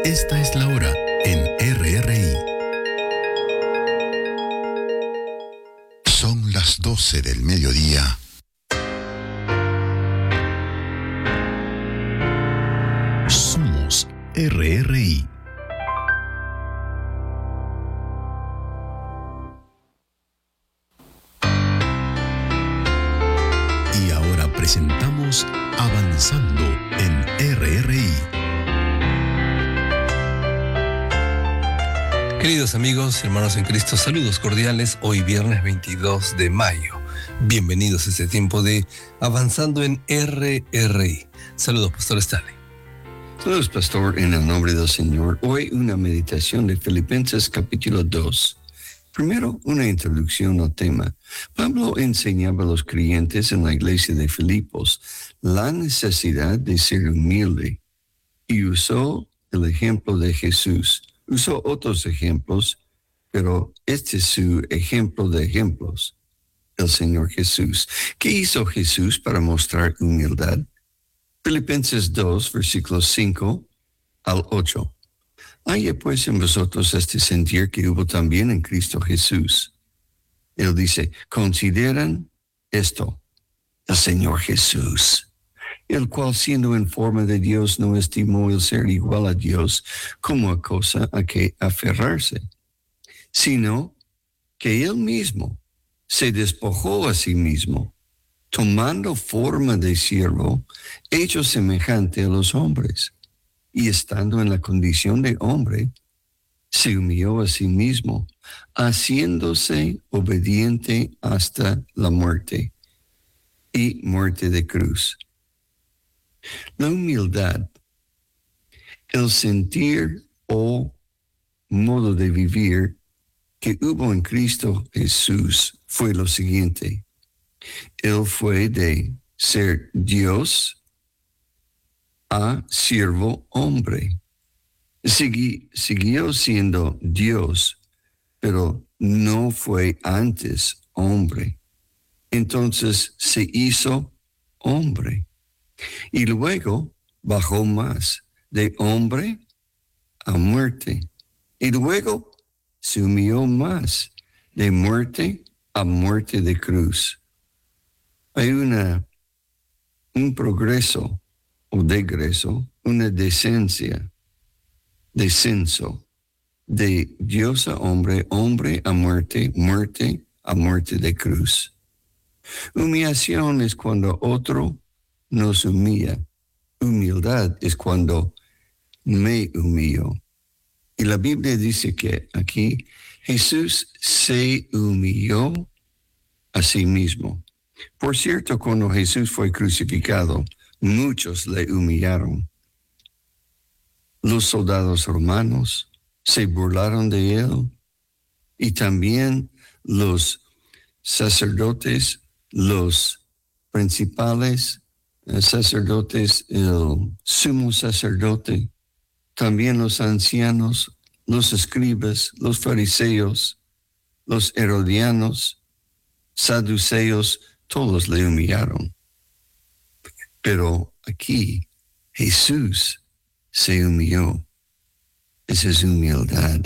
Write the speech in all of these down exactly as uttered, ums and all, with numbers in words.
Esta es la hora en R R I. Son las doce del mediodía. Somos R R I. Y ahora presentamos Avanzando en R R I. Queridos amigos y hermanos en Cristo, saludos cordiales. Hoy viernes veintidós de mayo. Bienvenidos a este tiempo de Avanzando en R R I. Saludos, Pastor Stanley. Saludos, Pastor, en el nombre del Señor. Hoy una meditación de Filipenses capítulo dos. Primero, una introducción al tema. Pablo enseñaba a los creyentes en la iglesia de Filipos la necesidad de ser humilde y usó el ejemplo de Jesús. Usó otros ejemplos, pero este es su ejemplo de ejemplos, el Señor Jesús. ¿Qué hizo Jesús para mostrar humildad? Filipenses dos, versículos cinco al ocho. Haya pues en vosotros este sentir que hubo también en Cristo Jesús. Él dice, consideran esto, el Señor Jesús, el cual siendo en forma de Dios no estimó el ser igual a Dios como a cosa a que aferrarse, sino que él mismo se despojó a sí mismo, tomando forma de siervo, hecho semejante a los hombres, y estando en la condición de hombre, se humilló a sí mismo, haciéndose obediente hasta la muerte, y muerte de cruz. La humildad, el sentir o modo de vivir que hubo en Cristo Jesús fue lo siguiente. Él fue de ser Dios a siervo hombre. Segui, siguió siendo Dios, pero no fue antes hombre. Entonces se hizo hombre. Y luego bajó más, de hombre a muerte. Y luego se humilló más, de muerte a muerte de cruz. Hay una, un progreso o degreso, una descencia, descenso, de Dios a hombre, hombre a muerte, muerte a muerte de cruz. Humillación es cuando otro nos humilla. Humildad es cuando me humillo. Y la Biblia dice que aquí Jesús se humilló a sí mismo. Por cierto, cuando Jesús fue crucificado, muchos le humillaron. Los soldados romanos se burlaron de él y también los sacerdotes, los principales sacerdotes, el sumo sacerdote, también los ancianos, los escribas, los fariseos, los herodianos, saduceos, todos le humillaron. Pero aquí Jesús se humilló. Esa es humildad.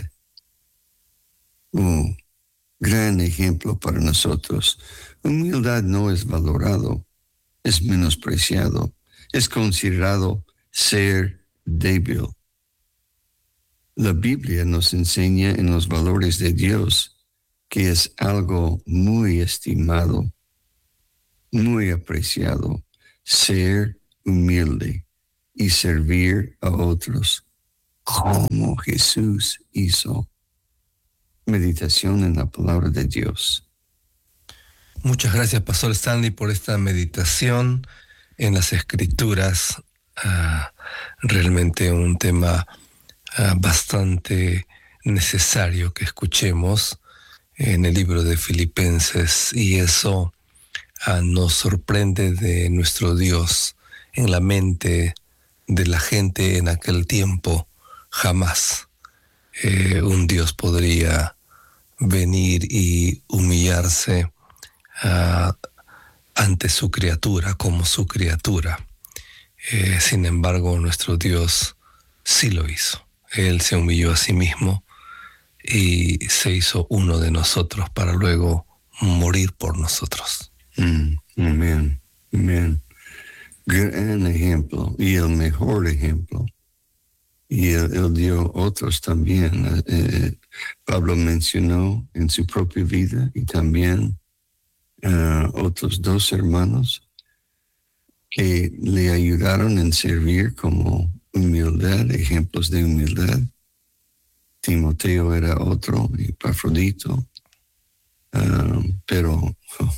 Oh, gran ejemplo para nosotros. Humildad no es valorado, es menospreciado, es considerado ser débil. La Biblia nos enseña en los valores de Dios que es algo muy estimado, muy apreciado, ser humilde y servir a otros, como Jesús hizo. Meditación en la palabra de Dios. Muchas gracias, Pastor Stanley, por esta meditación en las Escrituras. Uh, realmente un tema uh, bastante necesario que escuchemos en el libro de Filipenses, y eso uh, nos sorprende de nuestro Dios. En la mente de la gente en aquel tiempo, jamás eh, un Dios podría venir y humillarse Uh, ante su criatura, como su criatura. Eh, sin embargo, nuestro Dios sí lo hizo. Él se humilló a sí mismo y se hizo uno de nosotros para luego morir por nosotros. Mm, amén, amén. Gran ejemplo y el mejor ejemplo. Y él, él dio otros también. Eh, Pablo mencionó en su propia vida y también uh, otros dos hermanos que le ayudaron en servir como humildad, ejemplos de humildad. Timoteo era otro, y Epafrodito. Uh, pero oh,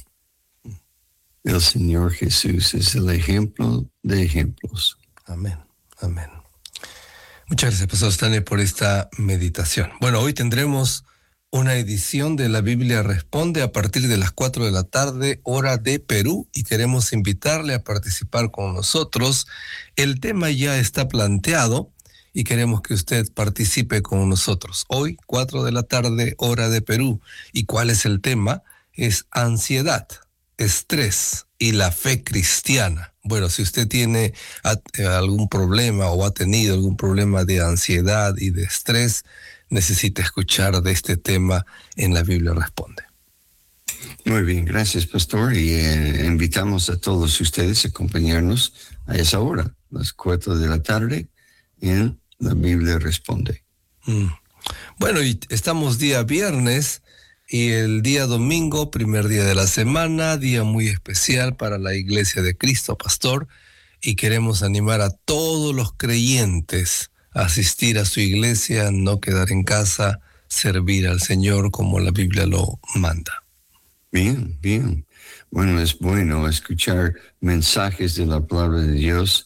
el Señor Jesús es el ejemplo de ejemplos. Amén, amén. Muchas gracias, Pastor Stanley, por esta meditación. Bueno, hoy tendremos una edición de la Biblia Responde a partir de las cuatro de la tarde, hora de Perú, y queremos invitarle a participar con nosotros. El tema ya está planteado y queremos que usted participe con nosotros. Hoy, cuatro de la tarde, hora de Perú. ¿Y cuál es el tema? Es ansiedad, estrés y la fe cristiana. Bueno, si usted tiene algún problema o ha tenido algún problema de ansiedad y de estrés, necesita escuchar de este tema en la Biblia Responde. Muy bien, gracias, Pastor. Y eh, invitamos a todos ustedes a acompañarnos a esa hora, las cuatro de la tarde, en la Biblia Responde. Mm. Bueno, y estamos día viernes y el día domingo, primer día de la semana, día muy especial para la Iglesia de Cristo, Pastor, y queremos animar a todos los creyentes a asistir a su iglesia, no quedar en casa, servir al Señor como la Biblia lo manda. Bien, bien. Bueno, es bueno escuchar mensajes de la palabra de Dios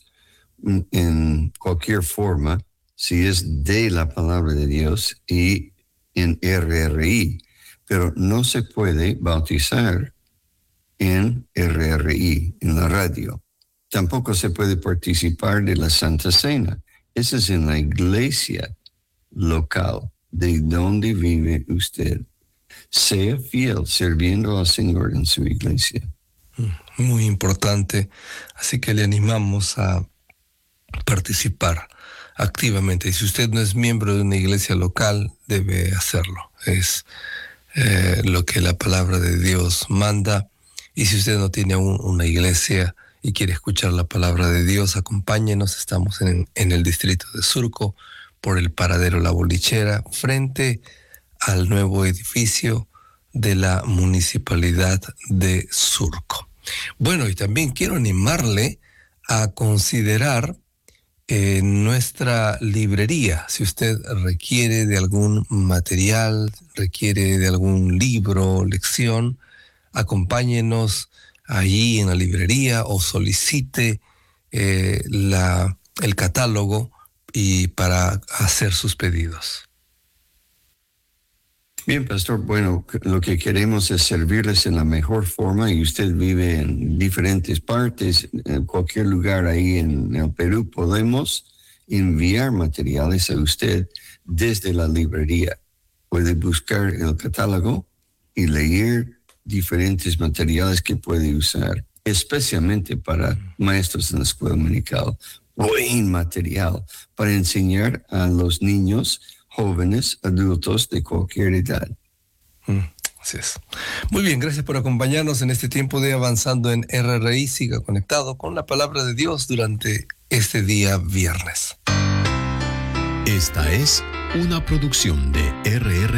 en cualquier forma, si es de la palabra de Dios y en R R I, pero no se puede bautizar en R R I, en la radio. Tampoco se puede participar de la Santa Cena. Esa es en la iglesia local de donde vive usted. Sea fiel sirviendo al Señor en su iglesia. Muy importante. Así que le animamos a participar activamente. Y si usted no es miembro de una iglesia local, debe hacerlo. Es eh, lo que la palabra de Dios manda. Y si usted no tiene aún una iglesia y quiere escuchar la palabra de Dios, acompáñenos. Estamos en, en el distrito de Surco, por el paradero La Bolichera, frente al nuevo edificio de la Municipalidad de Surco. Bueno, y también quiero animarle a considerar eh, nuestra librería. Si usted requiere de algún material, requiere de algún libro, lección, acompáñenos allí en la librería o solicite eh, la, el catálogo y para hacer sus pedidos. Bien, Pastor, bueno, lo que queremos es servirles en la mejor forma y usted vive en diferentes partes, en cualquier lugar ahí en el Perú, podemos enviar materiales a usted desde la librería. Puede buscar el catálogo y leer diferentes materiales que puede usar, especialmente para maestros en la escuela dominical. Buen material para enseñar a los niños, jóvenes, adultos de cualquier edad. Mm, así es. Muy bien, gracias por acompañarnos en este tiempo de Avanzando en R R I. Siga conectado con la palabra de Dios durante este día viernes. Esta es una producción de R R I.